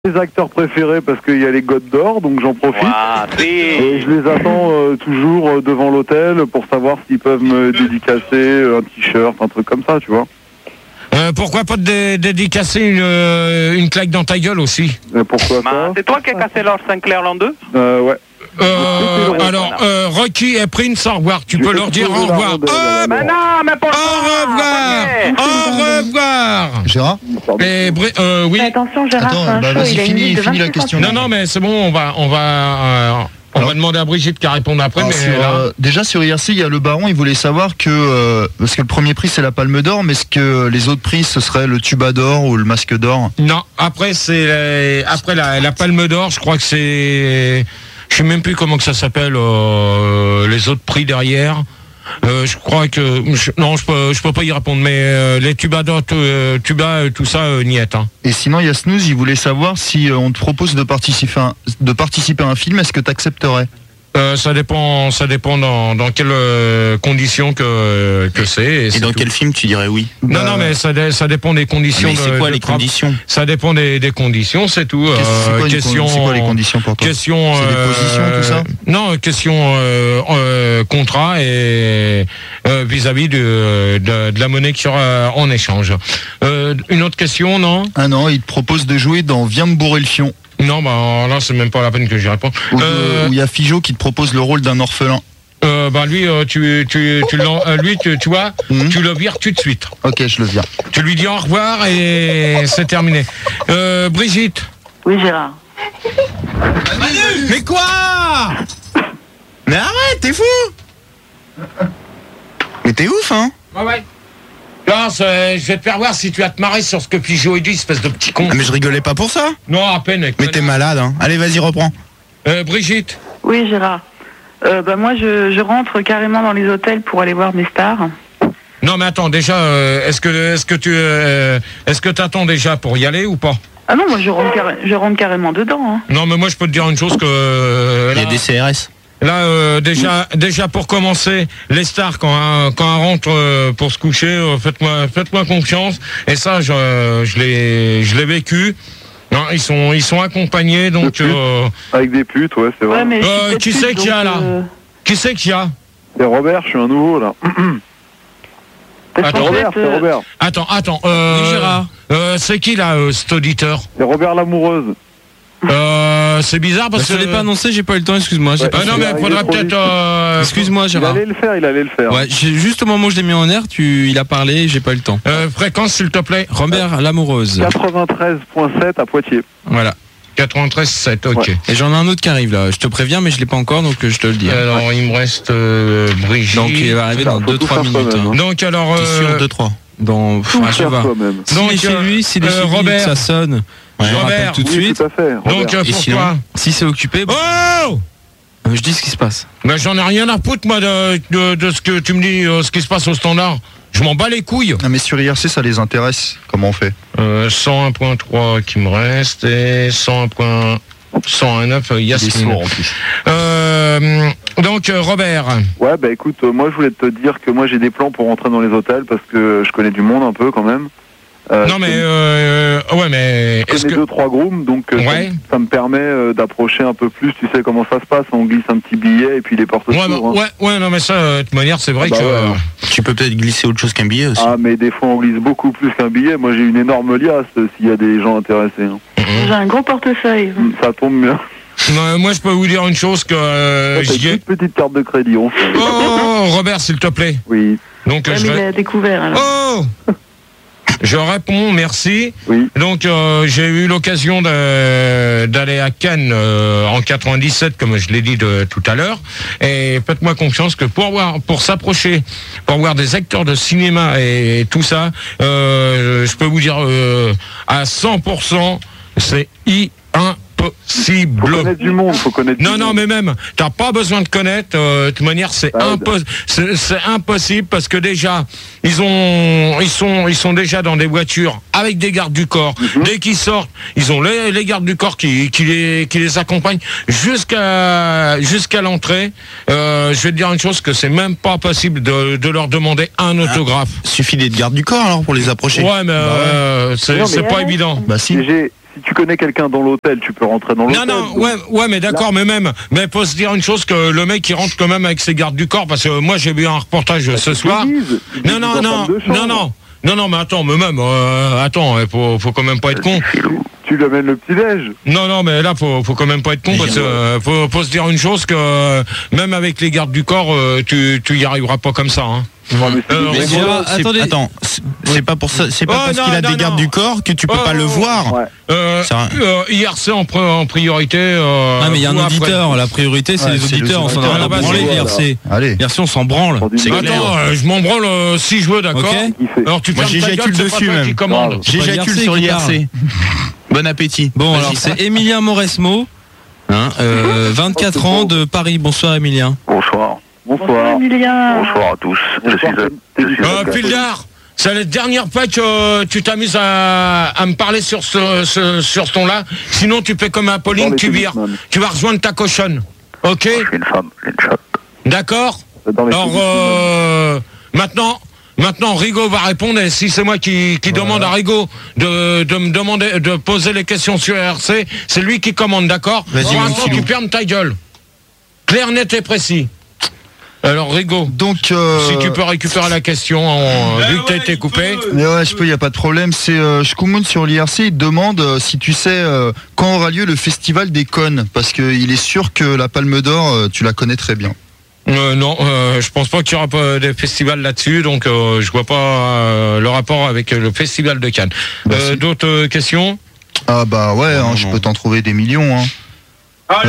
Les acteurs préférés parce qu'il y a les Godes d'Or, donc j'en profite. Et je les attends toujours devant l'hôtel pour savoir s'ils peuvent me dédicacer un t-shirt, un truc comme ça, tu vois. Pourquoi pas te dédicacer une claque dans ta gueule aussi? Pourquoi pas? C'est toi qui as cassé leur Sinclair l'an 2? Ouais. Alors, Rocky et Prince, au revoir. Tu peux leur dire au revoir. Mais non, mais pas au revoir. Au revoir. Gérard oui. Mais attention, Gérard, c'est un show, il a une limite de 28 la question. Non, mais c'est bon, on va demander à Brigitte qui répondre après. Mais déjà sur IRC, il y a le Baron, il voulait savoir que parce que le premier prix c'est la Palme d'Or, mais est-ce que les autres prix ce serait le Tuba d'Or ou le Masque d'Or? Non, après c'est après la Palme d'Or, je crois que c'est, je sais même plus comment que ça s'appelle, les autres prix derrière. Je crois que non, je peux pas y répondre, mais les Tuba d'Or, tout ça, niet. Hein. Et sinon, il y a Snooze, il voulait savoir si on te propose de participer à un film, est-ce que tu accepterais? Ça dépend dans quelles conditions que c'est. Et dans quel film tu dirais oui? Non, mais ça dépend des conditions. Mais c'est quoi les conditions? Ça dépend des conditions, c'est tout. C'est quoi les conditions pour toi? Question. C'est des positions, tout ça? Non, question contrat et vis-à-vis de la monnaie qu'il y aura en échange. Une autre question, non? Ah non, il te propose de jouer dans Viens me bourrer le fion. Non, bah là c'est même pas la peine que j'y réponds. Où il y a Figeaud qui te propose le rôle d'un orphelin. Lui, tu vois, tu le vires tout de suite. Ok, je le vire. Tu lui dis au revoir et c'est terminé. Brigitte. Oui, Gérard. Mais quoi? Mais arrête, t'es fou? Mais t'es ouf, hein? Ouais. Non, je vais te faire voir si tu vas te marrer sur ce que Pigeot dit, espèce de petit con. Ah, mais je rigolais pas pour ça. Non, à peine. Mais t'es malade, hein. Allez, vas-y, reprends. Brigitte. Oui, Gérard. Moi, je rentre carrément dans les hôtels pour aller voir mes stars. Non, mais attends, déjà, est-ce que t'attends déjà pour y aller ou pas? Ah non, moi, je rentre carrément dedans. Hein. Non, mais moi, je peux te dire une chose que... Il y a des CRS. Là, déjà pour commencer, les stars quand elles rentrent pour se coucher, faites-moi confiance. Et ça, je l'ai vécu. Non, ils sont accompagnés, donc. Avec des putes, ouais, c'est vrai. Ouais, mais qui c'est qu'il y a là? Qui c'est qu'il y a? C'est Robert, je suis un nouveau là. C'est Robert. Attends. Gérard. C'est qui là, cet auditeur? C'est Robert L'Amoureuse. C'est bizarre parce que je l'ai pas annoncé, j'ai pas eu le temps, excuse-moi. Non, mais il faudrait peut-être. Excuse-moi, Gérard. Il allait le faire. Ouais, juste au moment où je l'ai mis en air, il a parlé, j'ai pas eu le temps. Fréquence, s'il te plaît. Robert L'Amoureuse. 93.7 à Poitiers. Voilà. 93.7, ok. Ouais. Et j'en ai un autre qui arrive là. Je te préviens, mais je l'ai pas encore, donc je te le dis. Alors, il me reste Brigitte. Donc il va arriver dans 2-3 minutes. Hein. Donc alors. Sur 2-3. Dans. Je vois. Donc chez lui, s'il est chez lui, ça sonne. Je le rappelle tout de suite. Tout à fait, donc pourquoi? Si c'est occupé. Oh! Je dis ce qui se passe. Mais j'en ai rien à foutre moi de ce que tu me dis, ce qui se passe au standard. Je m'en bats les couilles. Non mais sur IRC ça les intéresse. Comment on fait? 101.3 qui me reste et 101.9 Yasmine. En plus. Donc Robert. Ouais bah écoute, moi je voulais te dire que moi j'ai des plans pour rentrer dans les hôtels parce que je connais du monde un peu quand même. Non mais est-ce que 2-3 grooms donc ça me permet d'approcher un peu plus, tu sais comment ça se passe, on glisse un petit billet et puis les portes s'ouvrent. Ouais, non mais ça de toute manière c'est vrai que tu peux peut-être glisser autre chose qu'un billet aussi. Ah mais des fois on glisse beaucoup plus qu'un billet, moi j'ai une énorme liasse s'il y a des gens intéressés. Hein. J'ai un gros portefeuille. Ça tombe bien. Non, moi je peux vous dire une chose que j'ai une petite carte de crédit. Oh Robert s'il te plaît. Oui. Donc il a découvert alors. Oh je réponds, merci. Oui. Donc j'ai eu l'occasion d'aller à Cannes en 97, comme je l'ai dit tout à l'heure. Et faites-moi confiance que pour s'approcher, pour voir des acteurs de cinéma et tout ça, je peux vous dire à 100%, c'est impossible. Faut connaître du monde, faut connaître du monde. Non, mais même, t'as pas besoin de connaître. De toute manière, c'est impossible parce que déjà, ils sont déjà dans des voitures avec des gardes du corps. Dès qu'ils sortent, ils ont les gardes du corps qui les accompagnent jusqu'à l'entrée. Je vais te dire une chose, que c'est même pas possible de leur demander un autographe. Suffit d'être garde du corps alors pour les approcher. Ouais, mais c'est pas évident. Bah si. si tu connais quelqu'un dans l'hôtel, tu peux rentrer dans l'hôtel. Non, ouais, mais d'accord, mais faut se dire une chose, que le mec il rentre quand même avec ses gardes du corps, parce que moi j'ai vu un reportage ce soir. Non, mais attends, faut quand même pas être con. Tu lui amènes le petit-déj. Non, mais là, faut quand même pas être con, parce que faut se dire une chose, que même avec les gardes du corps, tu y arriveras pas comme ça, hein. Attends, c'est pas pour ça, c'est pas parce qu'il a des gardes du corps que tu peux pas le voir. IRC en priorité. Mais il y a un auditeur, la priorité c'est les auditeurs, on s'en a rien à branler, l'IRC. IRC, on s'en branle. Attends, je m'en branle si je veux, d'accord. Alors tu j'éjacule dessus même. J'éjacule sur l'IRC. Bon appétit. Bon, alors c'est Emilien Mauresmo, 24 ans de Paris. Bonsoir Emilien. Bonsoir. Bonsoir Emilien. Bonsoir à tous. Je suis Pildar, c'est la dernière fois que tu t'amuses à me parler sur ce ton-là. Sinon, tu fais comme Apolline, tu vires. Tu vas rejoindre ta cochonne. Ok? Je suis une femme, une chatte. D'accord? Alors, maintenant, Rigaud va répondre, et si c'est moi qui demande à Rigaud de poser les questions sur RC, c'est lui qui commande, d'accord? Pour l'instant, tu fermes ta gueule. Clair, net et précis. Alors Rigaud, donc si tu peux récupérer la question, vu que t'as été coupé. Mais ouais, je peux, y a pas de problème. C'est Shkumun sur l'IRC, il demande si tu sais quand aura lieu le festival des connes, parce qu'il est sûr que la Palme d'Or, tu la connais très bien. Non, je pense pas qu'il y aura pas de festival là-dessus, donc je vois pas le rapport avec le festival de Cannes. D'autres questions? Ah bah ouais, je peux t'en trouver des millions. Bah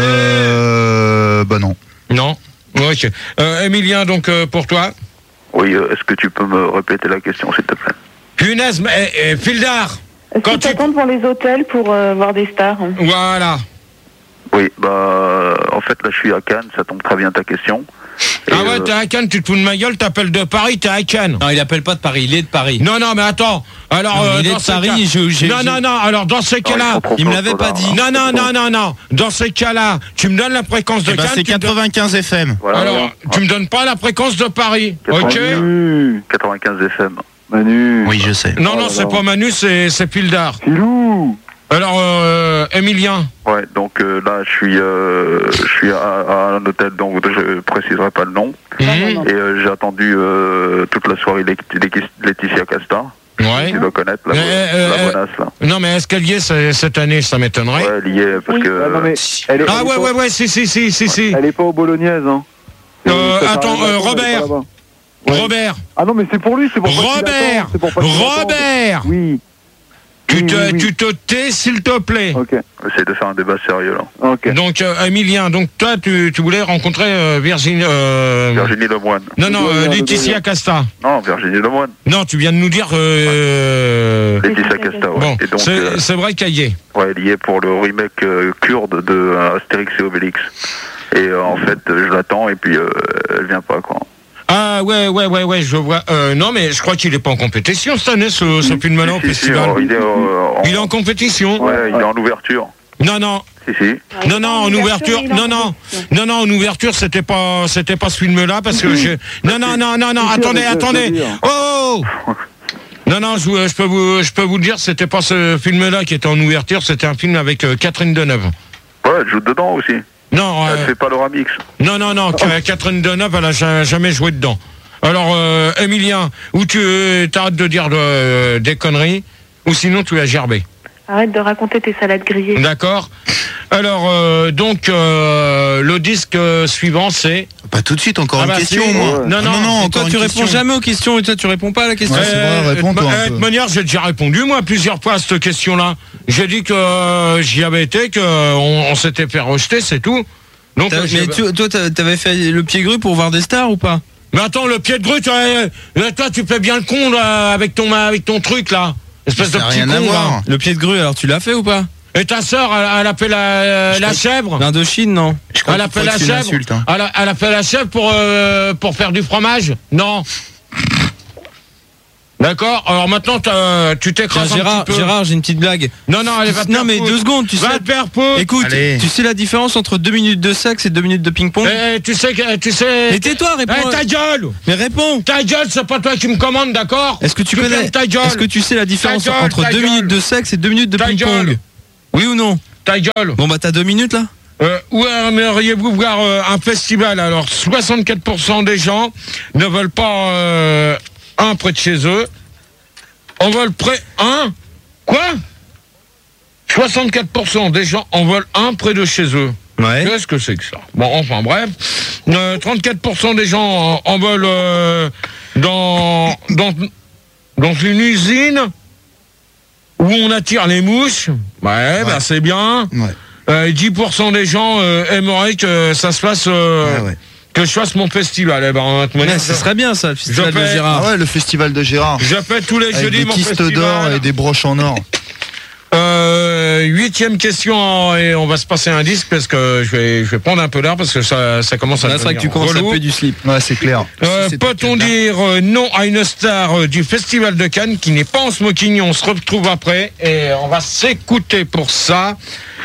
non. Non. Ok. Emilien, donc pour toi. Oui, est-ce que tu peux me répéter la question, s'il te plaît? Punaise, mais Fildar. Est-ce que tu attends devant les hôtels pour voir des stars? Voilà. Oui, en fait, là, je suis à Cannes, ça tombe très bien ta question. Et ouais, t'es à Cannes, tu te fous de ma gueule, t'appelles de Paris, t'es à Cannes. Non, il appelle pas de Paris, il est de Paris. Non, mais attends. Alors, il est de Paris, Non, alors dans ces cas-là. Il me l'avait pas dit. Non. Dans ces cas-là, tu me donnes la fréquence de Cannes. C'est 95 FM. Voilà, alors, tu me donnes pas la fréquence de Paris. 95 FM. Manu. Oui, je sais. Non, c'est pas Manu, c'est Pildar. Filou. Alors, Emilien. Ouais, donc là, je suis à un hôtel dont je préciserai pas le nom. Et j'ai attendu toute la soirée Laetitia Casta. Ouais. Tu dois connaître la bonasse, là. Non, mais est-ce qu'elle y est cette année? Ça m'étonnerait. Ouais, elle y est, parce que... si. Elle est pas au Bolognaise, hein. Attends, Robert. Robert. Ah non, mais c'est pour lui, c'est pour Robert. Robert. Oui. Tu te tais, s'il te plaît. Ok. Essaye de faire un débat sérieux, là. Ok. Donc, Emilien, donc toi, tu voulais rencontrer Virginie Lemoine. Non, Laetitia Casta. Non, Virginie Lemoine. Non, tu viens de nous dire... Laetitia Casta, ouais. Bon, c'est vrai qu'elle y est. Ouais, elle y est pour le remake kurde de Astérix et Obélix. Et en fait, je l'attends, et puis elle vient pas, quoi. Ah ouais, je vois. Non, mais je crois qu'il est pas en compétition cette année, ce film-là au festival. Il est en compétition. Ouais, il est en ouverture. Non. Si. Non, en ouverture. Non, en ouverture, c'était pas ce film-là, parce que j'ai. Non, attendez. Oh. Non, je peux vous dire, c'était pas ce film-là qui était en ouverture, c'était un film avec Catherine Deneuve. Ouais, elle joue dedans aussi. Non, elle fait pas le remix. Non, Catherine Deneuve, elle a jamais joué dedans. Alors, Emilien, ou tu t'arrêtes de dire des conneries, ou sinon tu as gerbé. Arrête de raconter tes salades grillées. D'accord. Alors, donc, le disque suivant, c'est... Pas tout de suite, encore une question, moi. Non, toi, tu réponds jamais aux questions, et toi, tu réponds pas à la question. Ouais, c'est vrai, réponds-toi un peu. De manière, j'ai déjà répondu, moi, plusieurs fois à cette question-là. J'ai dit que j'y avais été, qu'on s'était fait rejeter, c'est tout. Donc, mais toi, t'avais fait le pied gru pour voir des stars ou pas? Mais attends, le pied de grue, toi, tu fais bien le con, là, avec ton truc, là. Espèce de petit con, là. Le pied de grue, alors tu l'as fait ou pas? Et ta sœur, elle a fait la chèvre. L'Indochine, non. Elle a fait la chèvre. Elle a fait la chèvre pour faire du fromage. Non. D'accord. Alors maintenant, tu t'écrases un petit peu. Gérard, j'ai une petite blague. Non, allez, va te faire mais 2 secondes, tu sais. Va te faire foutre. Écoute, tu sais la différence entre 2 minutes de sexe et 2 minutes de ping-pong? Tu sais. Mais tais-toi, réponds. Ta gueule. Mais réponds. Ta gueule, c'est pas toi qui me commande, d'accord? Est-ce que tu connais? Est-ce que tu sais la différence entre 2 minutes de sexe et 2 minutes de ping-pong? Oui ou non? Ta gueule. Bon, bah, t'as 2 minutes, là? Où aimeriez-vous voir un festival? Alors, 64% des gens ne veulent pas un près de chez eux. On veut un? Quoi? 64% des gens en veulent un près de chez eux. Ouais. Qu'est-ce que c'est que ça? Bon, enfin bref. 34% des gens en veulent dans une usine où on attire les mouches. Ouais. Bah c'est bien. Ouais. 10% des gens aimeraient que ça se fasse... que je fasse mon festival. Eh ben, ce serait bien ça, le festival de Gérard. Ah ouais, le festival de Gérard. Je fais tous les jeudis mon festival. Des kistes d'or et des broches en or. 8e question, et on va se passer un disque parce que je vais prendre un peu d'air parce que ça commence à devenir relou. C'est vrai que tu commences à peu du slip. Ouais, c'est clair. Peut-on dire non à une star du Festival de Cannes qui n'est pas en smoking? On se retrouve après et on va s'écouter pour ça.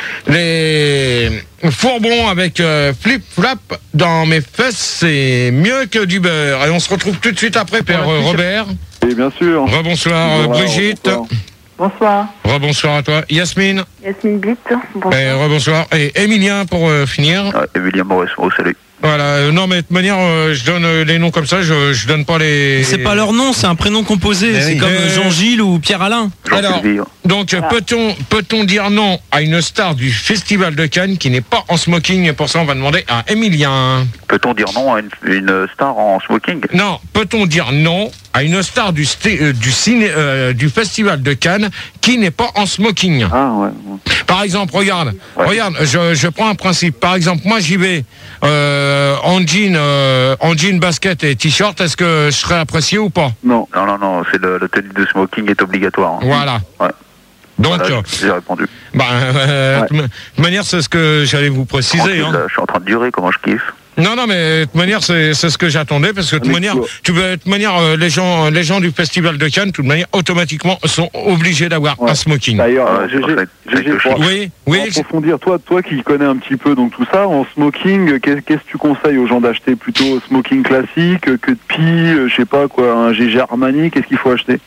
Les Fourbons avec flip-flap dans mes fesses, c'est mieux que du beurre. Et on se retrouve tout de suite après, Père Robert. Et bien sûr. Rebonsoir, Brigitte. Bonsoir. Rebonsoir à toi. Yasmine. Yasmine Blitt. Bonsoir. Rebonsoir. Et Emilien pour finir. Emilien Moresmo, salut. Voilà, non mais de toute manière, je donne les noms comme ça, je donne pas les... C'est pas leur nom, c'est un prénom composé, c'est comme Jean-Gilles ou Pierre-Alain. Alors, donc peut-on dire non à une star du Festival de Cannes qui n'est pas en smoking? Et pour ça, on va demander à Emilien. Peut-on dire non à une star en smoking? Non, peut-on dire non à une star du Festival de Cannes qui n'est pas en smoking? Ah ouais. Par exemple, regarde, je prends un principe. Par exemple, moi j'y vais en jean, basket et t-shirt. Est-ce que je serais apprécié ou pas? Non, c'est le tenue de smoking est obligatoire. Hein. Voilà. Ouais. Donc, voilà, j'ai répondu. De toute manière, c'est ce que j'allais vous préciser. Hein. Je suis en train de durer, comment je kiffe. Non, mais de toute manière, c'est ce que j'attendais, parce que de toute manière, les gens du Festival de Cannes, de toute manière, automatiquement, sont obligés d'avoir un smoking. D'ailleurs, oui. Pour approfondir, toi qui connais un petit peu donc tout ça, en smoking, qu'est-ce que tu conseilles aux gens d'acheter? Plutôt smoking classique, que de pie, je sais pas quoi, un GG Armani, qu'est-ce qu'il faut acheter?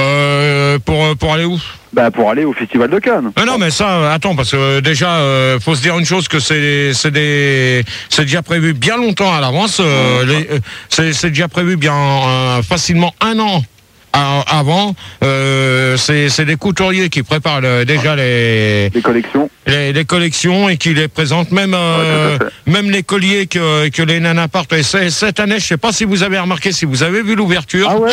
Pour aller où? Bah pour aller au Festival de Cannes. Non mais ça, attends, parce que déjà, faut se dire une chose, que c'est déjà prévu bien longtemps à l'avance. C'est déjà prévu bien facilement un an avant. C'est des couturiers qui préparent déjà les collections. Les collections et qui les présentent, même les colliers que les nanas portent. Et cette année, je sais pas si vous avez remarqué, si vous avez vu l'ouverture. Ah ouais.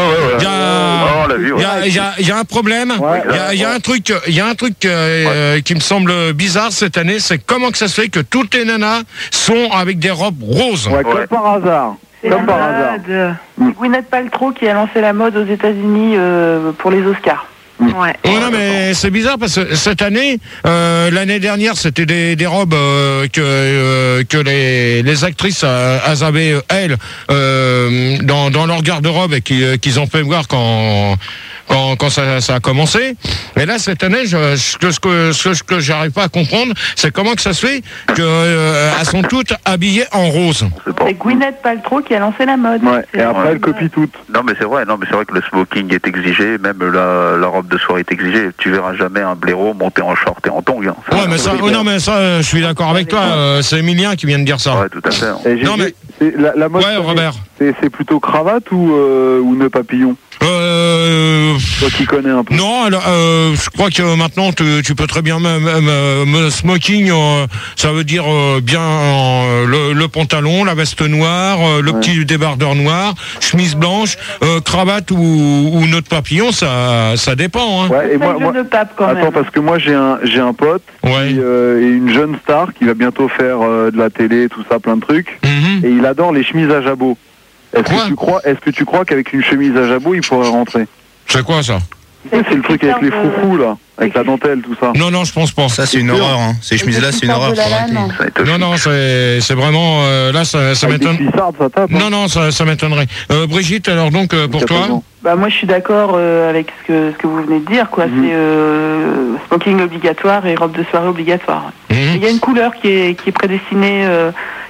Il y a un problème. Il y a un truc qui me semble bizarre cette année, c'est comment que ça se fait que toutes les nanas sont avec des robes roses. Ouais, comme par hasard. C'est Gwyneth Paltrow qui a lancé la mode aux États-Unis pour les Oscars. Ouais. Non mais c'est bizarre parce que cette année, l'année dernière, c'était des robes que les actrices avaient elles dans leur garde-robe et qu'ils ont fait voir quand ça a commencé. Mais là, cette année, ce que j'arrive pas à comprendre, c'est comment que ça se fait qu'elles sont toutes habillées en rose. C'est Gwyneth Paltrow qui a lancé la mode. Ouais. Et après, elle copie toutes. Non, mais c'est vrai que le smoking est exigé, même la robe de soirée est exigée. Tu verras jamais un blaireau monter en short et en tongs. Hein. Mais ça, je suis d'accord avec toi. C'est Emilien qui vient de dire ça. Ouais, tout à fait. Non, mais la mode, Robert. C'est plutôt cravate ou nœud papillon? Toi qui connais un peu. Non, alors, je crois que maintenant tu peux très bien même smoking, ça veut dire bien le pantalon, la veste noire, le petit débardeur noir, chemise blanche, cravate ou nœud de papillon, ça dépend. Hein. Ouais, et moi, attends, parce que moi j'ai un pote et une jeune star qui va bientôt faire de la télé, tout ça, plein de trucs, et il adore les chemises à jabot. Est-ce que tu crois qu'avec une chemise à jabot, il pourrait rentrer? C'est quoi ça? C'est le truc avec les froufrous là, avec la dentelle, tout ça. Non, je pense pas. Ça c'est une horreur, hein. Ces chemises-là, c'est une horreur. Non, c'est vraiment là, ça m'étonne. Non, ça m'étonnerait. Brigitte, alors donc pour toi? Bah moi, je suis d'accord avec ce que vous venez de dire, quoi. C'est smoking obligatoire et robe de soirée obligatoire. Il y a une couleur qui est prédestinée.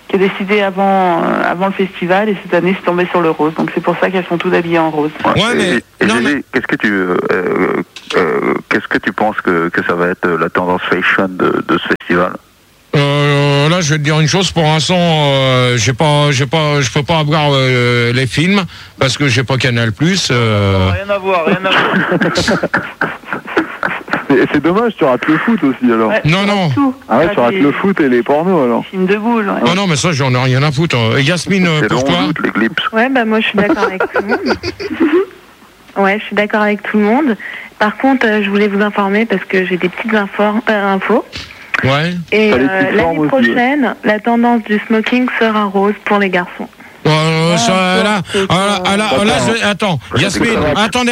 qui est décidé avant le festival, et cette année c'est tombé sur le rose. Donc c'est pour ça qu'elles sont toutes habillées en rose. Ouais, mais qu'est-ce que tu penses que ça va être la tendance fashion de ce festival? Là, je vais te dire une chose. Pour l'instant, je peux pas avoir les films parce que j'ai pas Canal+. Rien à voir. C'est dommage, tu rates le foot aussi alors. Ouais, non. Ah ouais, tu rates le foot et les pornos alors. Film de boules. Ouais. Oh non, mais ça, j'en ai rien à foutre. Yasmine, pour toi. Les clips. Ouais, bah moi, je suis d'accord avec tout le monde. Ouais, je suis d'accord avec tout le monde. Par contre, je voulais vous informer parce que j'ai des petites infos. Ouais. Et l'année prochaine, la tendance du smoking sera rose pour les garçons. Attends, Yasmine, attendez.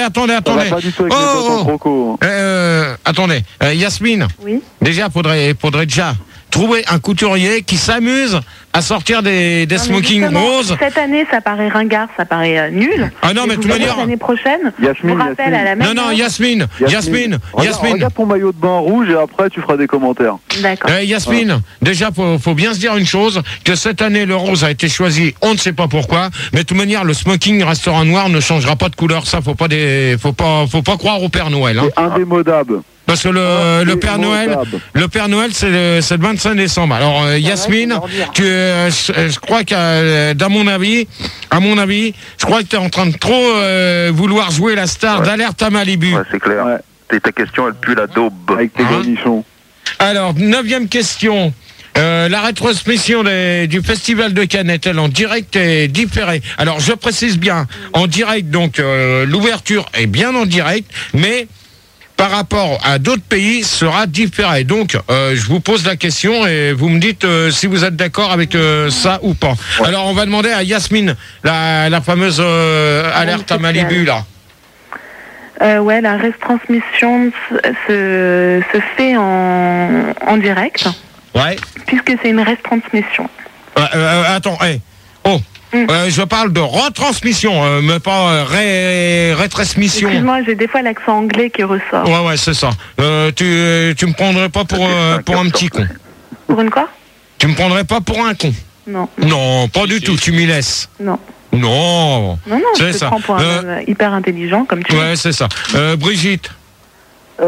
Attendez, Yasmine. Oui. Déjà, faudrait déjà trouver un couturier qui s'amuse à sortir des smoking roses. Cette année, ça paraît ringard, ça paraît nul. Ah non, mais de toute manière. L'année prochaine, Yasmine, je vous rappelle à la même. Non, Yasmine. Regarde ton maillot de bain rouge et après tu feras des commentaires. D'accord. Yasmine, déjà, faut bien se dire une chose, que cette année, le rose a été choisi, on ne sait pas pourquoi, mais de toute manière, le smoking restera noir, ne changera pas de couleur. Ça, faut pas croire au Père Noël. Hein. C'est indémodable. Parce que le Père Noël, c'est le 25 décembre. Alors, Yasmine, je crois qu'à mon avis, je crois que tu es en train de trop vouloir jouer la star d'Alerte à Malibu. Ouais, c'est clair. Ouais. Ta question, elle pue la daube. Avec tes cornichons. Alors, 9e question. La rétrosmission du Festival de Cannes est-elle en direct et différée? Alors, je précise bien, en direct, donc l'ouverture est bien en direct, mais par rapport à d'autres pays, sera différé. Donc, je vous pose la question et vous me dites si vous êtes d'accord avec ça ou pas. Ouais. Alors, on va demander à Yasmine, la fameuse alerte à Malibu, là. Ouais, la retransmission se fait en direct. Ouais. Puisque c'est une retransmission. Attends, je parle de retransmission, mais pas rétransmission. Excuse-moi, j'ai des fois l'accent anglais qui ressort. Ouais, c'est ça. Tu me prendrais pas pour un petit con. Pour une quoi? Tu me prendrais pas pour un con? Non. Non, pas du tout, tu m'y laisses. Non. Non, je te prends pour un homme hyper intelligent, comme tu dis. Ouais, c'est ça. Brigitte? Je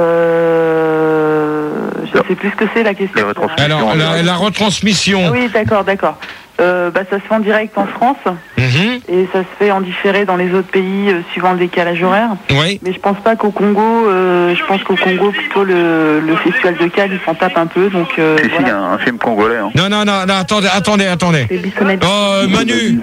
sais plus ce que c'est la question. Alors, la retransmission. Oui, d'accord. Ça se fait en direct en France et ça se fait en différé dans les autres pays suivant le décalage horaire. Oui. Mais je pense pas qu'au Congo, plutôt le festival de Cannes il s'en tape un peu. Donc si, il y a un film congolais. Hein. Non, attendez. Manu.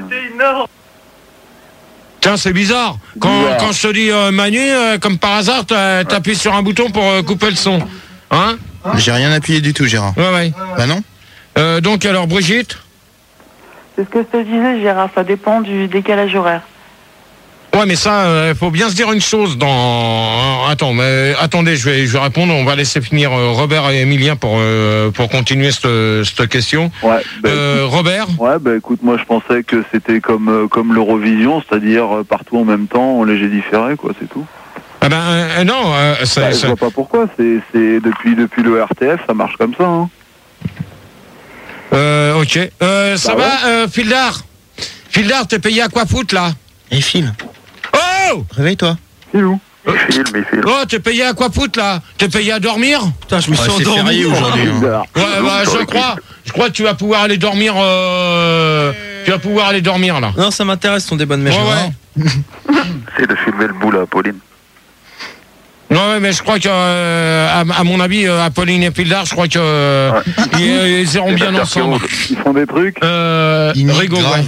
Tiens, c'est bizarre. Quand je te dis Manu, comme par hasard, t'appuies sur un bouton pour couper le son. Hein? J'ai rien appuyé du tout, Gérard. Ouais. Bah non. Donc alors, Brigitte? C'est ce que je te disais, Gérard, ça dépend du décalage horaire. Ouais, mais ça, faut bien se dire une chose attendez, je vais répondre. On va laisser finir Robert et Emilien pour continuer cette question. Ouais. Robert. Ouais, écoute, moi je pensais que c'était comme l'Eurovision, c'est-à-dire partout en même temps, en léger différé, quoi, c'est tout. Ah non. Je vois pas pourquoi. C'est depuis le RTF, ça marche comme ça. Hein. Ok. Ça va, Fildar? Fildar, t'es payé à quoi foutre là? Et file. Oh! Réveille-toi. Il est où? Oh, t'es payé à quoi foutre là? T'es payé à dormir? Putain, je me suis endormi aujourd'hui. Hein. Ouais, je crois que tu vas pouvoir aller dormir. Tu vas pouvoir aller dormir là. Non, ça m'intéresse ton débat de méchant. Ouais. C'est de filmer le bout là, Pauline. Ouais, mais je crois que, à mon avis, Apolline et Fildar, je crois que ils iront bien ensemble. Ils font des trucs. Rigo, ouais.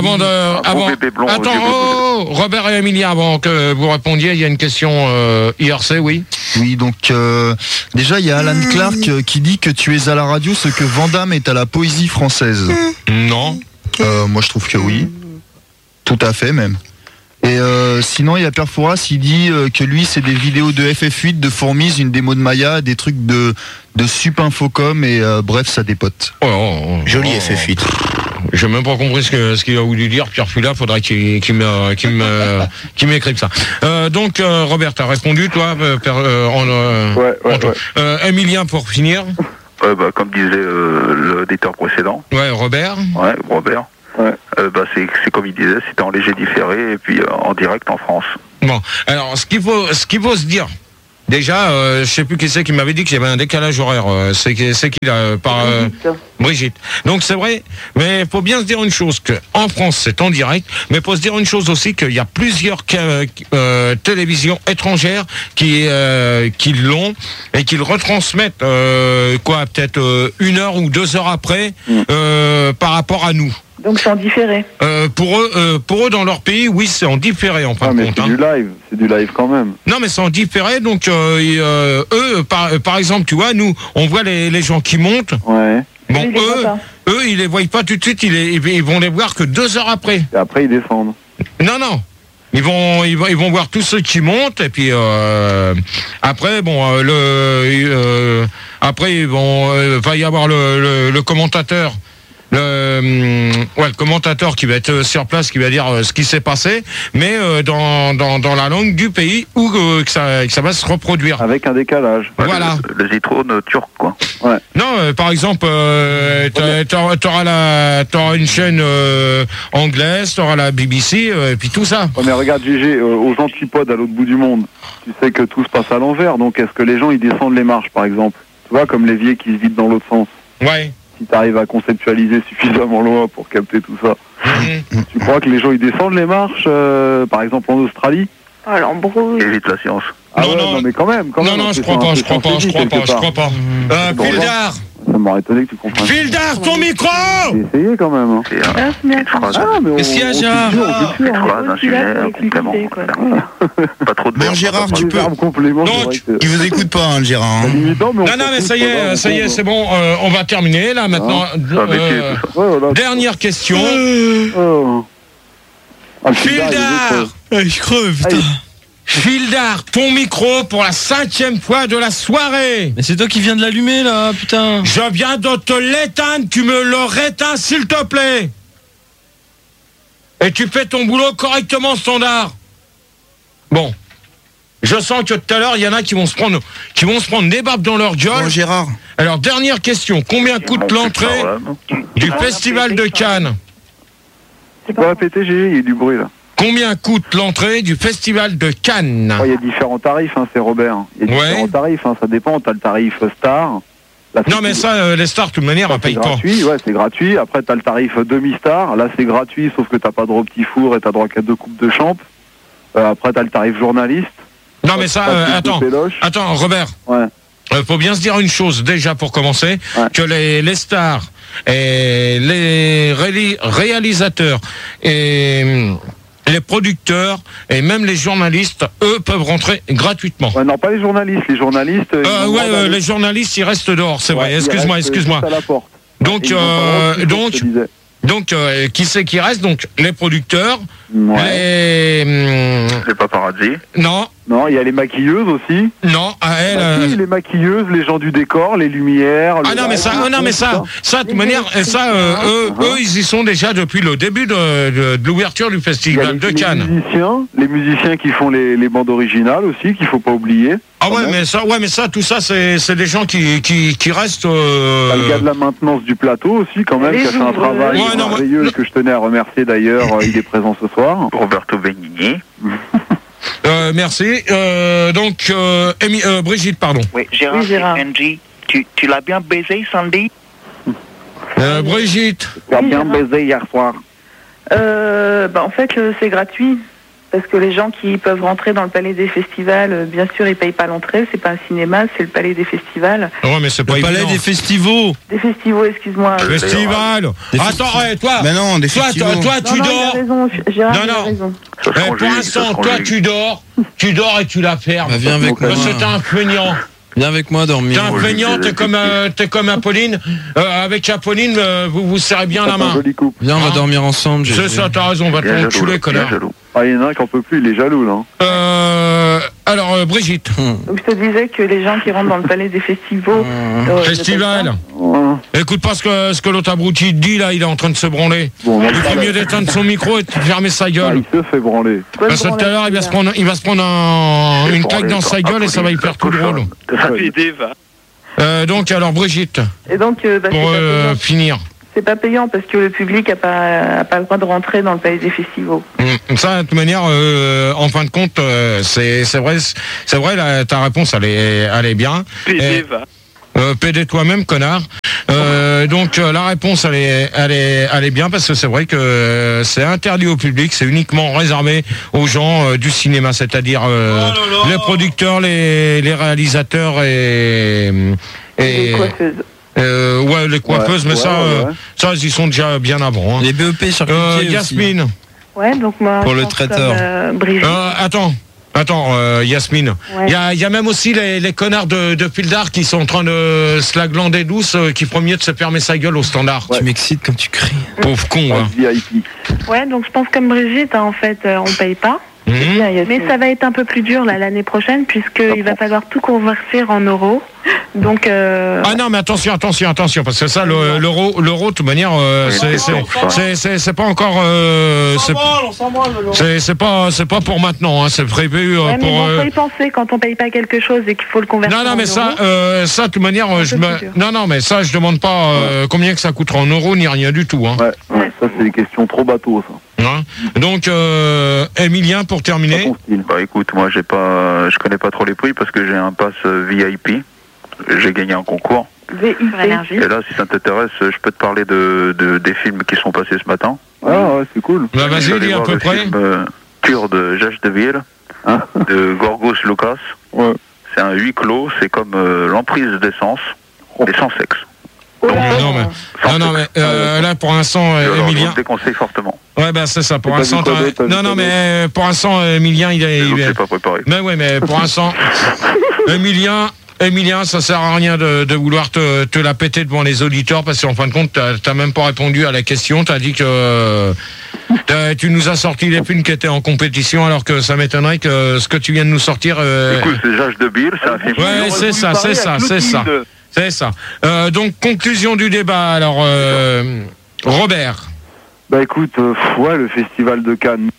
Attends, Robert et Emilia, avant que vous répondiez, il y a une question IRC, oui. Oui, donc déjà il y a Alan Clark qui dit que tu es à la radio ce que Van Damme est à la poésie française. Non. Moi je trouve que oui. Tout à fait même. Et sinon il y a Perforas, il dit que lui c'est des vidéos de FF8, de Fourmise, une démo de Maya, des trucs de Sup Infocom et bref ça dépote. Joli FF8. J'ai même pas compris ce qu'il a voulu dire, Pierre Fula, faudrait qu'il m'écrive ça. Donc Robert, t'as répondu toi, ouais. Emilien pour finir. Comme disait l'auditeur précédent. Ouais, Robert. Ouais, Robert. Ouais. C'est comme il disait, c'était en léger différé et puis en direct en France. Bon, alors ce qu'il faut se dire. Déjà, je sais plus qui c'est qui m'avait dit qu'il y avait un décalage horaire. C'est qui là par Brigitte. Donc c'est vrai, mais il faut bien se dire une chose, que en France c'est en direct, mais il faut se dire une chose aussi, qu'il y a plusieurs télévisions étrangères qui l'ont et qui le retransmettent peut-être 1 heure ou 2 heures après par rapport à nous. Donc c'est en différé. Pour eux, dans leur pays, oui, c'est en différé en fin de compte. C'est du live quand même. Non, mais c'est en différé, donc eux, par exemple, tu vois, nous, on voit les gens qui montent. Ouais. Bon, eux, ils les voient pas tout de suite, ils vont les voir que 2 heures après. Et après, ils descendent. Non. Ils vont voir tous ceux qui montent, et puis après, bon, après, il va y avoir le commentateur. Le commentateur qui va être sur place, qui va dire ce qui s'est passé, mais dans la langue du pays où que ça va se reproduire. Avec un décalage. Voilà. Le zitrone turc, quoi. Ouais. Non, par exemple, t'auras une chaîne anglaise, t'auras la BBC, et puis tout ça. Ouais, mais regarde, GG, aux antipodes à l'autre bout du monde, tu sais que tout se passe à l'envers, donc est-ce que les gens ils descendent les marches, par exemple? Tu vois, comme l'évier qui se vide dans l'autre sens. Ouais. Si tu arrives à conceptualiser suffisamment loin pour capter tout ça. Tu crois que les gens ils descendent les marches, par exemple en Australie? Ah, l'embrouille. Évite la science. Ah non, mais quand même. Non, je crois pas. Fildar. Ça m'aurait étonné que tu comprennes. Fildar, ton micro! J'ai essayé quand même. Hein. Qu'est-ce qu'il y a, Gérard? Pas trop de bon, Gérard, tu peux. Donc, il vous écoute pas, hein, Gérard. Non, mais ça y est, c'est bon. On va terminer là maintenant. Dernière question. Fildar! Je creve, putain. Fildar, ton micro pour la 5e fois de la soirée. Mais c'est toi qui viens de l'allumer là, putain. Je viens de te l'éteindre, tu me le réteins s'il te plaît. Et tu fais ton boulot correctement, standard. Bon. Je sens que tout à l'heure, il y en a qui vont se prendre des baffes dans leur gueule. Bon, Gérard. Alors, dernière question. Combien coûte l'entrée du Festival de Cannes? Tu peux répéter, il y a du bruit là. Combien coûte l'entrée du Festival de Cannes? Il y a différents tarifs, c'est Robert. Il y a différents tarifs, ça dépend. T'as le tarif star. Non, mais ça, les stars, de toute manière, elles payent pas. Ouais, c'est gratuit. Après, t'as le tarif demi-star. Là, c'est gratuit, sauf que t'as pas droit au petit four et t'as droit qu'à 2 coupes de champ. Après, t'as le tarif journaliste. Non, mais ça, attends, Robert. Ouais. Faut bien se dire une chose, déjà, pour commencer, que les stars et les réalisateurs et les producteurs et même les journalistes, eux, peuvent rentrer gratuitement. Ouais, non, pas les journalistes. Les journalistes... les journalistes, ils restent dehors, c'est vrai. Excuse-moi. À la porte. Donc, qui c'est qui reste? Donc, les producteurs, les paparazzi. Non, il y a les maquilleuses aussi. Non, les maquilleuses, les gens du décor, les lumières. Ça, de toute manière, eux, ils y sont déjà depuis le début de l'ouverture du Festival de Cannes. Les musiciens qui font les bandes originales aussi, qu'il faut pas oublier. Mais ça, tout ça, c'est des gens qui restent. Le gars de la maintenance du plateau aussi, quand même, qui a fait un travail merveilleux que je tenais à remercier d'ailleurs. Il est présent ce soir. Roberto Benigni. Merci. Brigitte, pardon. Oui, Gérard. Angie, tu l'as bien baisé, Sandy? Brigitte. Tu l'as bien baisé hier soir. En fait, c'est gratuit. Parce que les gens qui peuvent rentrer dans le palais des festivals, bien sûr, ils payent pas l'entrée. C'est pas un cinéma, c'est le palais des festivals. Ouais, mais c'est pas le palais des festivals. Des festivals, excuse-moi. Festival. Attends, toi. Mais non, des festivals. Toi, tu dors. Il a raison, Gérard, il a raison. Pour l'instant, toi, tu dors et tu la fermes. Viens avec moi. C'est un feignant. Viens avec moi dormir. T'es un feignant, t'es comme Apolline. Avec Apolline, vous serrez bien la main. Viens, on va dormir ensemble. C'est ça, t'as raison, on va te enculer, connard. Il y en a un qui en peut plus, il est jaloux là. Alors, Brigitte. Donc je te disais que les gens qui rentrent dans le palais des festivals... Festival. Écoute pas ce que l'autre abruti dit là, il est en train de se branler. Il ferait mieux d'éteindre son micro et de fermer sa gueule. Il se fait branler. Parce que tout à l'heure, il va se prendre une claque dans sa gueule et ça va y faire tout drôle. Donc, alors, Brigitte. Et donc, pour finir. C'est pas payant parce que le public a pas le droit de rentrer dans le palais des festivals. Ça, de toute manière, en fin de compte, c'est vrai, ta réponse, elle est bien. PD toi-même, connard. Donc la réponse, elle est bien parce que c'est vrai que c'est interdit au public, c'est uniquement réservé aux gens du cinéma, c'est-à-dire les producteurs, les réalisateurs et les coiffeuses. Ouais, les coiffeuses, mais ça, ils y sont déjà bien avant. Hein. Les BEP sur Yasmine. Ouais, donc moi. Pour le traiteur. Brigitte. Attends, Yasmine. Il y a même aussi les connards de Pildar qui sont en train de se la glander douce, qui feront mieux de se fermer sa gueule au standard. Tu m'excites comme tu cries. Pauvre con, hein. Ouais, donc je pense comme Brigitte, en fait, on paye pas. Mais ça va être un peu plus dur l'année prochaine puisqu'il va falloir tout convertir en euros. Donc Ah non, mais attention, parce que ça, l'euro, de toute manière, c'est pas encore. On s'en branle, l'euro. C'est pas pour maintenant, hein, c'est prévu ouais, pour. Mais faut y penser quand on paye pas quelque chose et qu'il faut le convertir. Non, mais ça, de toute manière, non, mais ça, je demande pas combien que ça coûtera en euros ni rien du tout. Hein. Ouais, ça c'est des questions trop bateaux, ça. Hein. Donc, Emilien, pour terminer. Bah écoute, moi je connais pas trop les prix parce que j'ai un pass VIP. J'ai gagné un concours. Et là, si ça t'intéresse, je peux te parler des films qui sont passés ce matin. Ah ouais, c'est cool. Bah vas-y, dis à peu près. Film Kurde Jajdevir de Gorgos Lukas. Ouais. C'est un huis clos, c'est comme l'emprise d'essence, mais sans sexe. Non mais là pour l'instant Emilien. Je le déconseille fortement. Ouais bah c'est ça pour l'instant. Non mais pour l'instant Emilien il est pas préparé. Mais ouais mais pour l'instant Emilien, ça sert à rien de vouloir te la péter devant les auditeurs parce qu'en fin de compte, t'as même pas répondu à la question. T'as dit que tu nous as sorti les films qui étaient en compétition alors que ça m'étonnerait que ce que tu viens de nous sortir. Écoute, c'est Jajdevir, c'est un film. Ouais, c'est ça. Donc conclusion du débat. Alors Robert. Bah écoute, le festival de Cannes.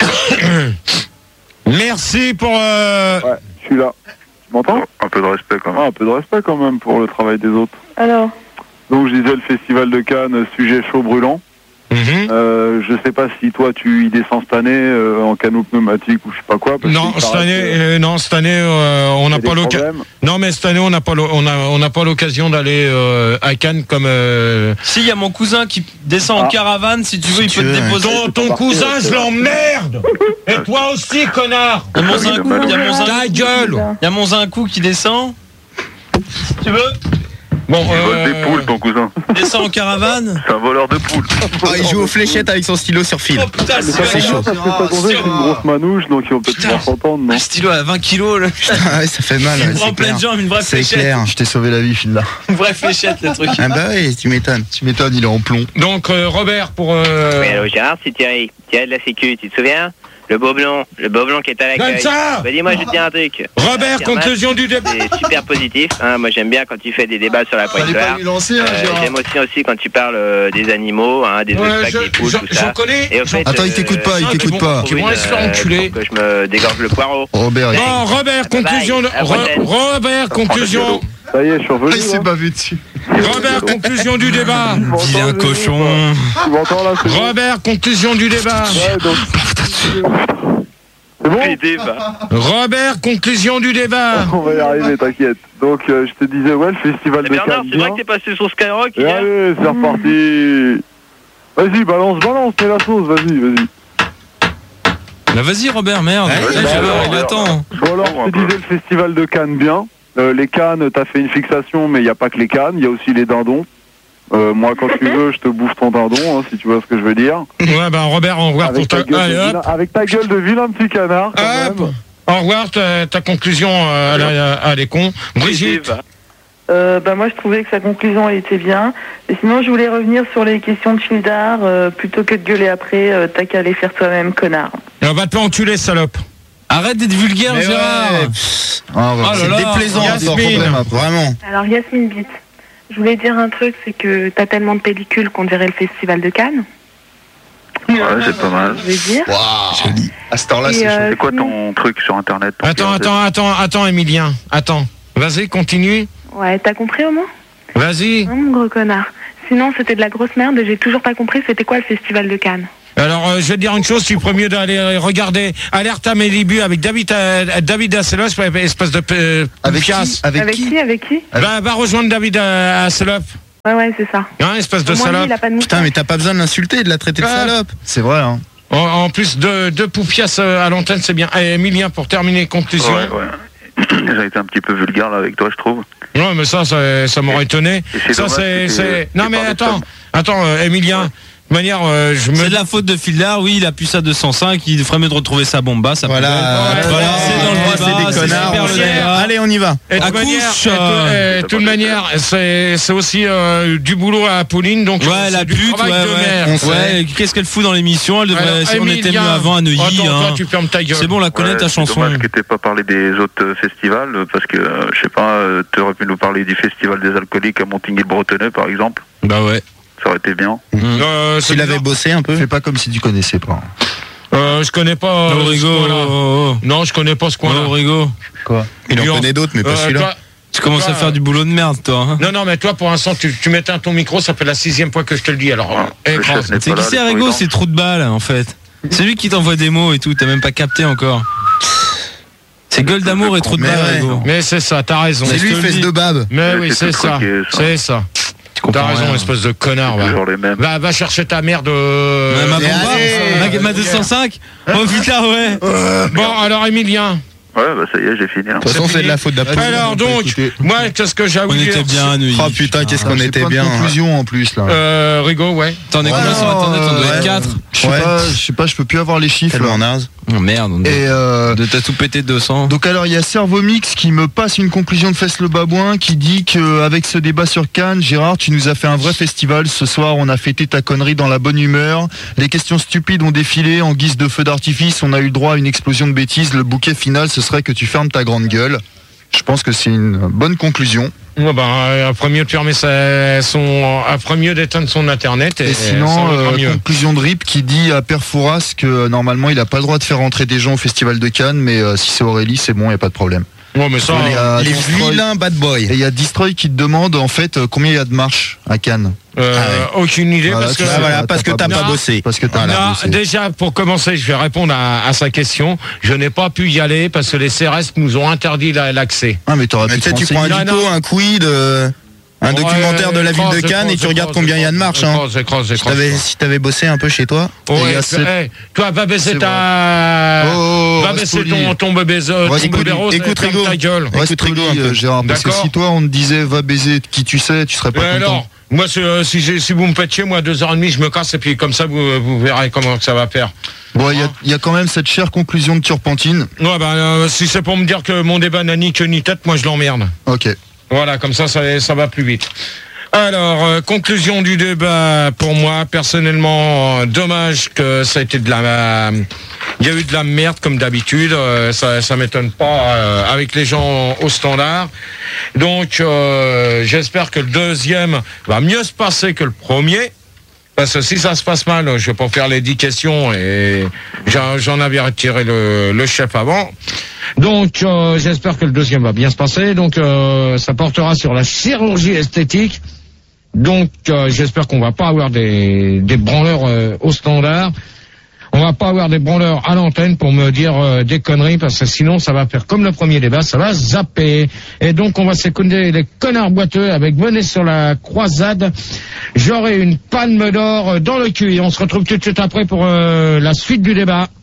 Merci pour. Ouais, je suis là. Tu m'entends ? Un peu de respect quand même. Un peu de respect quand même pour le travail des autres. Alors ? Donc je disais le festival de Cannes, sujet chaud brûlant. Je sais pas si toi tu y descends cette année en canot pneumatique ou je sais pas quoi. Non, cette année on n'a pas l'occasion. Non, mais cette année on n'a pas l'occasion d'aller à Cannes comme. Si, il y a mon cousin qui descend en caravane, si tu veux, il peut te déposer. Ton cousin, je l'emmerde. Et toi aussi, connard. Il y a mon Zincou, ta gueule. Il y a mon Zincou qui descend. Si tu veux. Bon, il vole des poules, ton cousin. Il descend en caravane. C'est un voleur de poules. Il joue aux fléchettes avec son stylo sur fil. Oh putain, c'est chaud. C'est une grosse manouche, donc ils vont peut-être pouvoir s'entendre, non ? Un stylo à 20 kilos, là. Putain, ouais, ça fait mal. Une vraie pleine jambe, une vraie fléchette. C'est clair, je t'ai sauvé la vie, Phil, là. Une vraie fléchette, le truc. Ah bah oui, tu m'étonnes, il est en plomb. Donc, Robert, pour... Oui, allô, Gérard, c'est Thierry de la Sécu, tu te souviens ? Le beau blond qui est à l'accueil. Bah, dis-moi, je vais te dire un truc. Robert, conclusion du débat. C'est super positif. Hein. Moi, j'aime bien quand tu fais des débats sur la préhistoire. J'aime aussi quand tu parles des animaux, des oeufs, des poules, tout ça. Attends, il t'écoute pas, Ils vont aller se faire enculer. Que je me dégorge le poireau. Robert, conclusion. Ça y est, je suis revenu. Il s'est bavé dessus. Robert, conclusion du débat. Vilain cochon. Tu m'entends là ? Robert, conclusion du débat. Ouais, donc... C'est bon ? Robert, conclusion du débat. On va y arriver, t'inquiète. Donc, je te disais, le festival de Cannes. Bernard, c'est vrai que t'es passé sur Skyrock hier ? Allez, c'est reparti. Vas-y, balance, mets la sauce, vas-y. Bah vas-y, Robert, merde. Il attend. Bon, alors, je te disais le festival de Cannes, bien. Les cannes, t'as fait une fixation, mais il n'y a pas que les cannes, il y a aussi les dindons. Moi, quand tu veux, je te bouffe ton dindon, hein, si tu vois ce que je veux dire. Ouais, bah Robert, au revoir pour ta... Avec ta gueule de vilain petit canard, quand même. Au revoir, ta conclusion à les cons. Brigitte. Moi, je trouvais que sa conclusion, elle était bien. Et sinon, je voulais revenir sur les questions de Fildar. Plutôt que de gueuler après, t'as qu'à les faire toi-même, connard. Et on va te enculer, salope. Arrête d'être vulgaire, Gérard. C'est déplaisant, vraiment. Alors, Yasmine Bit, je voulais dire un truc, c'est que t'as tellement de pellicules qu'on dirait le festival de Cannes. Ouais, c'est pas mal. Je vais dire. Joli. À cette heure-là, c'est c'est quoi ton truc sur Internet ? Attends, Emilien. Attends. Vas-y, continue. Ouais, t'as compris au moins? Vas-y. Non, mon gros connard. Sinon, c'était de la grosse merde et j'ai toujours pas compris c'était quoi le festival de Cannes. Alors, je vais te dire une chose, tu ferais mieux d'aller regarder Alerte à mes débuts avec David Hasselhoff, espèce de avec qui? Va rejoindre David Hasselhoff. Ouais, c'est ça. Hein, espèce de salope. Putain, mais t'as pas besoin de l'insulter et de la traiter de salope. C'est vrai, hein. En plus, deux poupiasses à l'antenne, c'est bien. Et Emilien, pour terminer, conclusion. Ouais. J'ai été un petit peu vulgaire là avec toi, je trouve. Non, mais ça m'aurait étonné. Ça, c'est... Non, mais attends, Emilien. De manière, c'est de la faute de Fildar, oui, il a pu ça 205, il ferait mieux de retrouver sa bomba, ça voilà, c'est dans le débat, c'est des connards. Allez, on y va. Et de toute manière, c'est aussi du boulot à Apolline, donc ouais, la pute, ouais, qu'est-ce qu'elle fout dans l'émission? Elle devrait, si on était mieux avant à Neuilly, toi, tu fermes ta gueule. C'est bon, la connaît ta chanson. C'est dommage que t'aies pas parlé des autres festivals, parce que, je sais pas, t'aurais pu nous parler du festival des alcooliques à Montigny-le-Bretonneux, par exemple. Bah ouais. Ça aurait été bien. S'il avait bossé un peu. Fais pas comme si tu connaissais pas. Je connais pas ce coin-là. Non, je connais pas ce coin-là. Rigo. Quoi? Il en connaît d'autres, mais pas celui-là. Tu commences à faire du boulot de merde, toi. Hein. Non, mais toi, pour l'instant, tu m'éteins ton micro, ça fait la 6e fois que je te le dis. Alors, c'est qui c'est, Rigo? C'est trou de balle, en fait. C'est lui qui t'envoie des mots et tout, t'as même pas capté encore. C'est gueule d'amour et trou de balle, Rigo. Mais c'est ça, t'as raison. C'est lui, fesse de bab. Mais oui, c'est ça. C'est ça. T'as raison, espèce de connard. Va chercher ta merde. Ma 205. Oh putain, ouais. Bon, alors Emilien. Ouais, bah ça y est, j'ai fini. De toute façon, c'est de la faute d'Apolline. Alors donc, moi, qu'est-ce que j'ai à vous dire? On était bien à Neuilly. Oh putain, qu'est-ce qu'on était bien. Conclusion en plus là. Rigo, ouais. T'en es combien sur internet? On doit être 4. Je sais pas, je peux plus avoir les chiffres. Tellement naze. Oh merde. Et t'as tout pété de 200. Donc alors il y a Servomix qui me passe une conclusion de Fesse le Babouin qui dit qu'avec ce débat sur Cannes, Gérard, tu nous as fait un vrai festival. Ce soir, on a fêté ta connerie dans la bonne humeur. Les questions stupides ont défilé en guise de feu d'artifice. On a eu le droit à une explosion de bêtises. Le bouquet final, ce serait que tu fermes ta grande gueule. Je pense que c'est une bonne conclusion. Ouais, après mieux de fermer après mieux d'éteindre son internet. Et sinon, conclusion de RIP qui dit à Père Fouras que normalement il a pas le droit de faire rentrer des gens au festival de Cannes, mais si c'est Aurélie, c'est bon, il y a pas de problème. Ouais, mais ça, les vilains bad boys. Et il y a Destroy qui te demande en fait combien il y a de marches à Cannes. Aucune idée parce que t'as pas bossé. Parce que t'as pas bossé. Déjà, pour commencer, je vais répondre à sa question. Je n'ai pas pu y aller parce que les CRS nous ont interdit l'accès. Ah mais t'aurais pu. Tu prends un dico, un quid. Un documentaire de la ville de Cannes et tu regardes combien il y a de marches. Si t'avais bossé un peu chez toi. Toi, va baisser va baisser ton bébé. Écoute Rigo. Écoute Rigo, Gérard. Parce que si toi on te disait va baiser qui tu sais, tu serais pas content. Alors, moi, si vous me faites chier, moi, 2h30, je me casse et puis comme ça, vous verrez comment ça va faire. Bon, il y a quand même cette chère conclusion de Turpentine. Ouais, si c'est pour me dire que mon débat n'a ni queue ni tête, moi, je l'emmerde. Ok. Voilà, comme ça va plus vite. Alors, conclusion du débat, pour moi, personnellement, dommage que ça a été il y a eu de la merde, comme d'habitude, ça m'étonne pas, avec les gens au standard. Donc, j'espère que le deuxième va mieux se passer que le premier. Parce que si ça se passe mal, je vais pas faire les 10 questions et j'en avais retiré le chef avant. Donc, j'espère que le deuxième va bien se passer. Donc, ça portera sur la chirurgie esthétique. Donc, j'espère qu'on va pas avoir des branleurs au standard. On va pas avoir des branleurs à l'antenne pour me dire des conneries, parce que sinon, ça va faire comme le premier débat, ça va zapper. Et donc, on va s'écouter les connards boiteux avec Venez sur la croisade. J'aurai une palme d'or dans le cul. Et on se retrouve tout de suite après pour la suite du débat.